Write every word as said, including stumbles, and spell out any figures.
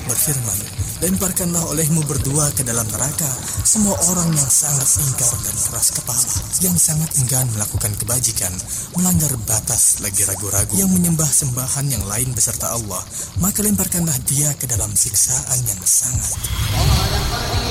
berfirman, lemparkanlah olehmu berdua ke dalam neraka semua orang yang sangat ingkar dan keras kepala, yang sangat enggan melakukan kebajikan, melanggar batas lagi ragu-ragu, yang menyembah sembahan yang lain beserta Allah, maka lemparkanlah dia ke dalam siksaan yang sangat.